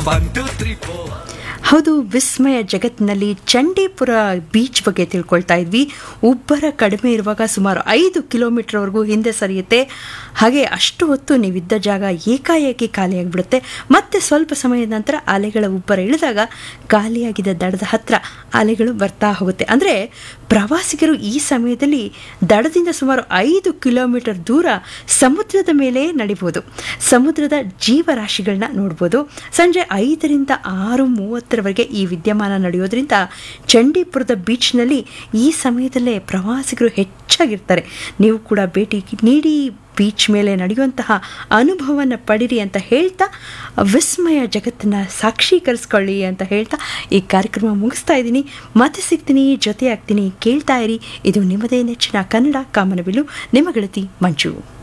ಹೌದು, ವಿಸ್ಮಯ ಜಗತ್ತಿನಲ್ಲಿ ಚಂಡೀಪುರ ಬೀಚ್ ಬಗ್ಗೆ ತಿಳ್ಕೊಳ್ತಾ ಇದ್ವಿ. ಉಬ್ಬರ ಕಡಿಮೆ ಇರುವಾಗ ಸುಮಾರು 5 ಕಿಲೋಮೀಟರ್ವರೆಗೂ ಹಿಂದೆ ಸರಿಯುತ್ತೆ. ಹಾಗೆ ಅಷ್ಟು ಹೊತ್ತು ನೀವಿದ್ದ ಜಾಗ ಏಕಾಏಕಿ ಖಾಲಿಯಾಗಿಬಿಡುತ್ತೆ. ಮತ್ತೆ ಸ್ವಲ್ಪ ಸಮಯದ ನಂತರ ಅಲೆಗಳ ಉಬ್ಬರ ಇಳಿದಾಗ ಖಾಲಿಯಾಗಿದ್ದ ದಡದ ಹತ್ರ ಅಲೆಗಳು ಬರ್ತಾ ಹೋಗುತ್ತೆ. ಅಂದರೆ ಪ್ರವಾಸಿಗರು ಈ ಸಮಯದಲ್ಲಿ ದಡದಿಂದ ಸುಮಾರು 5 ಕಿಲೋಮೀಟರ್ ದೂರ ಸಮುದ್ರದ ಮೇಲೆ ನಡಿಬೋದು. ಸಮುದ್ರದ ಜೀವರಾಶಿಗಳನ್ನ ನೋಡ್ಬೋದು. ಸಂಜೆ 5ರಿಂದ 6:30ವರೆಗೆ ಈ ವಿದ್ಯಮಾನ ನಡೆಯೋದ್ರಿಂದ ಚಂಡೀಪುರದ ಬೀಚ್ನಲ್ಲಿ ಈ ಸಮಯದಲ್ಲೇ ಪ್ರವಾಸಿಗರು ಹೆಚ್ಚಾಗಿರ್ತಾರೆ. ನೀವು ಕೂಡ ಭೇಟಿ ನೀಡಿ ಬೀಚ್ ಮೇಲೆ ನಡೆಯುವಂತಹ ಅನುಭವವನ್ನು ಪಡಿರಿ ಅಂತ ಹೇಳ್ತಾ, ವಿಸ್ಮಯ ಜಗತ್ತನ್ನು ಸಾಕ್ಷೀಕರಿಸ್ಕೊಳ್ಳಿ ಅಂತ ಹೇಳ್ತಾ ಈ ಕಾರ್ಯಕ್ರಮ ಮುಗಿಸ್ತಾ ಇದ್ದೀನಿ. ಮತ್ತೆ ಸಿಗ್ತೀನಿ, ಜೊತೆ ಆಗ್ತೀನಿ, ಕೇಳ್ತಾ ಇರಿ. ಇದು ನಿಮ್ಮದೇ ನೆಚ್ಚಿನ ಕನ್ನಡ ಕಾಮನಬಿಲ್ಲು, ನಿಮ್ಮ ಗೆಳತಿ ಮಂಜು.